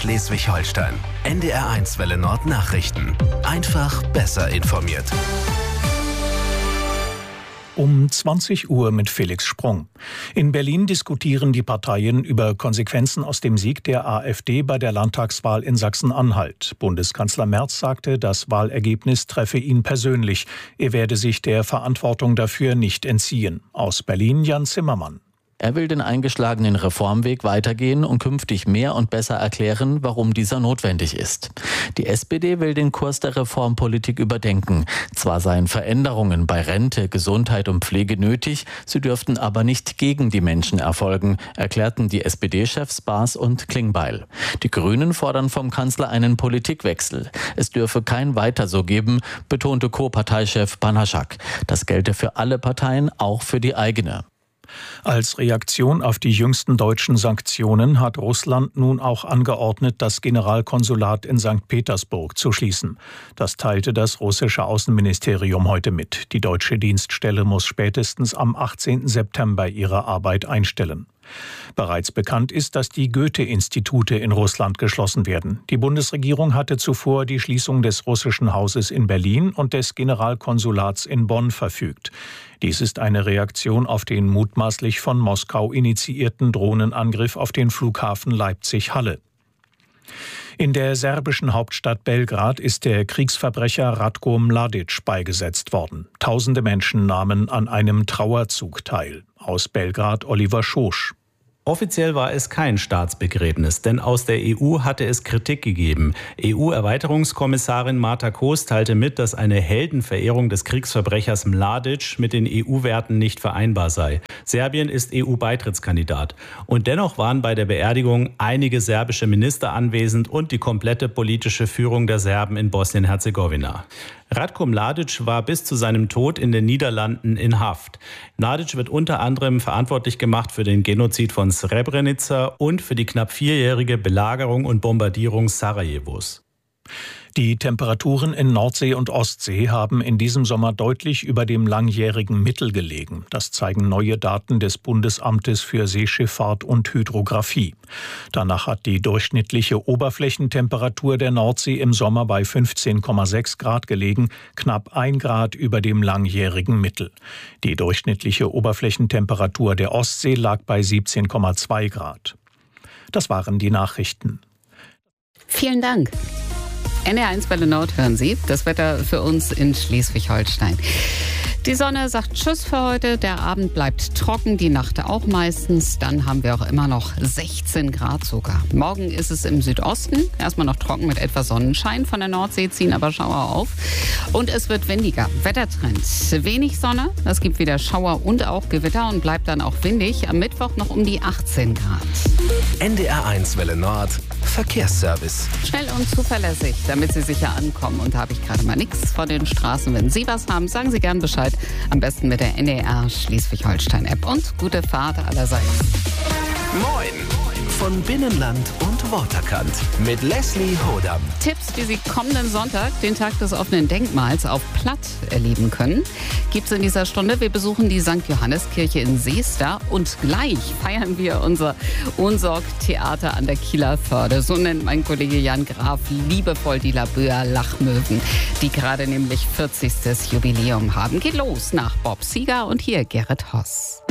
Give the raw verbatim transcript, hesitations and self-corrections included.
Schleswig-Holstein. N D R eins Welle Nord Nachrichten. Einfach besser informiert. Um zwanzig Uhr mit Felix Sprung. In Berlin diskutieren die Parteien über Konsequenzen aus dem Sieg der AfD bei der Landtagswahl in Sachsen-Anhalt. Bundeskanzler Merz sagte, das Wahlergebnis treffe ihn persönlich. Er werde sich der Verantwortung dafür nicht entziehen. Aus Berlin Jan Zimmermann. Er will den eingeschlagenen Reformweg weitergehen und künftig mehr und besser erklären, warum dieser notwendig ist. Die S P D will den Kurs der Reformpolitik überdenken. Zwar seien Veränderungen bei Rente, Gesundheit und Pflege nötig, sie dürften aber nicht gegen die Menschen erfolgen, erklärten die S P D-Chefs Baas und Klingbeil. Die Grünen fordern vom Kanzler einen Politikwechsel. Es dürfe kein Weiter so geben, betonte Co-Parteichef Panaschak. Das gelte für alle Parteien, auch für die eigene. Als Reaktion auf die jüngsten deutschen Sanktionen hat Russland nun auch angeordnet, das Generalkonsulat in Sankt Petersburg zu schließen. Das teilte das russische Außenministerium heute mit. Die deutsche Dienststelle muss spätestens am achtzehnten September ihre Arbeit einstellen. Bereits bekannt ist, dass die Goethe-Institute in Russland geschlossen werden. Die Bundesregierung hatte zuvor die Schließung des russischen Hauses in Berlin und des Generalkonsulats in Bonn verfügt. Dies ist eine Reaktion auf den mutmaßlich von Moskau initiierten Drohnenangriff auf den Flughafen Leipzig-Halle. In der serbischen Hauptstadt Belgrad ist der Kriegsverbrecher Ratko Mladic beigesetzt worden. Tausende Menschen nahmen an einem Trauerzug teil. Aus Belgrad Oliver Schosch. Offiziell war es kein Staatsbegräbnis, denn aus der E U hatte es Kritik gegeben. E U-Erweiterungskommissarin Marta Koos teilte mit, dass eine Heldenverehrung des Kriegsverbrechers Mladic mit den E U-Werten nicht vereinbar sei. Serbien ist E U-Beitrittskandidat. Und dennoch waren bei der Beerdigung einige serbische Minister anwesend und die komplette politische Führung der Serben in Bosnien-Herzegowina. Ratko Mladic war bis zu seinem Tod in den Niederlanden in Haft. Mladic wird unter anderem verantwortlich gemacht für den Genozid von Srebrenica und für die knapp vierjährige Belagerung und Bombardierung Sarajevos. Die Temperaturen in Nordsee und Ostsee haben in diesem Sommer deutlich über dem langjährigen Mittel gelegen. Das zeigen neue Daten des Bundesamtes für Seeschifffahrt und Hydrographie. Danach hat die durchschnittliche Oberflächentemperatur der Nordsee im Sommer bei fünfzehn Komma sechs Grad gelegen, knapp ein Grad über dem langjährigen Mittel. Die durchschnittliche Oberflächentemperatur der Ostsee lag bei siebzehn Komma zwei Grad. Das waren die Nachrichten. Vielen Dank. N D R eins Welle Nord hören Sie. Das Wetter für uns in Schleswig-Holstein. Die Sonne sagt Tschüss für heute. Der Abend bleibt trocken, die Nacht auch meistens. Dann haben wir auch immer noch sechzehn Grad sogar. Morgen ist es im Südosten. Erstmal noch trocken mit etwas Sonnenschein. Von der Nordsee ziehen aber Schauer auf. Und es wird windiger. Wettertrend. Wenig Sonne. Es gibt wieder Schauer und auch Gewitter und bleibt dann auch windig. Am Mittwoch noch um die achtzehn Grad. N D R eins Welle Nord Verkehrsservice. Schnell und zuverlässig, damit Sie sicher ankommen. Und da habe ich gerade mal nichts von den Straßen. Wenn Sie was haben, sagen Sie gern Bescheid. Am besten mit der N D R Schleswig-Holstein-App. Und gute Fahrt allerseits. Moin von Binnenland und Waterkant mit Leslie Hodam. Tipps, wie Sie kommenden Sonntag, den Tag des offenen Denkmals, auf Platt erleben können, gibt es in dieser Stunde. Wir besuchen die Sankt Johanneskirche in Seester und gleich feiern wir unser Unsorg-Theater an der Kieler Förde. So nennt mein Kollege Jan Graf liebevoll die Laböer Lachmöwen, die gerade nämlich vierzigstes Jubiläum haben. Geht los nach Bob Seger und hier Gerrit Hoss.